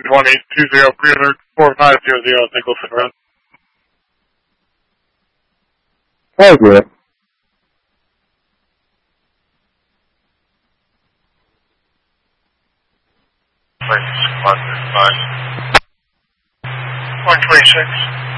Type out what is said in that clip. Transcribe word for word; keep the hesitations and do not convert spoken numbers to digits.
one eight two zero, Greenwood four five zero zero, Nicholson Road. Oh, good. one twenty-six.